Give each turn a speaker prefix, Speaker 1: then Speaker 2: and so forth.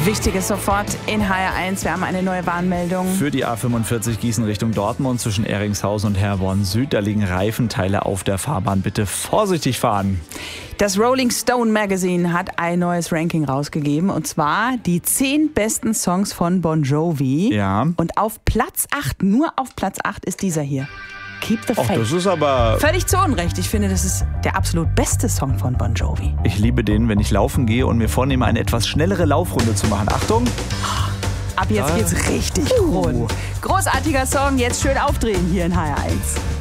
Speaker 1: Wichtiges sofort in HR1. Wir haben eine neue Warnmeldung.
Speaker 2: Für die A45 Gießen Richtung Dortmund zwischen Ehringshausen und Herborn Süd. Da liegen Reifenteile auf der Fahrbahn. Bitte vorsichtig fahren.
Speaker 1: Das Rolling Stone Magazine hat ein neues Ranking rausgegeben. Und zwar die 10 besten Songs von Bon Jovi.
Speaker 2: Ja.
Speaker 1: Und auf Platz 8, nur auf Platz 8 ist dieser hier. Keep the
Speaker 2: Ach,
Speaker 1: Faith.
Speaker 2: das ist aber...
Speaker 1: Völlig zu Unrecht. Ich finde, das ist der absolut beste Song von Bon Jovi.
Speaker 2: Ich liebe den, wenn ich laufen gehe und mir vornehme, eine etwas schnellere Laufrunde zu machen. Achtung!
Speaker 1: Ab jetzt geht's richtig rund. Großartiger Song, jetzt schön aufdrehen hier in HR1.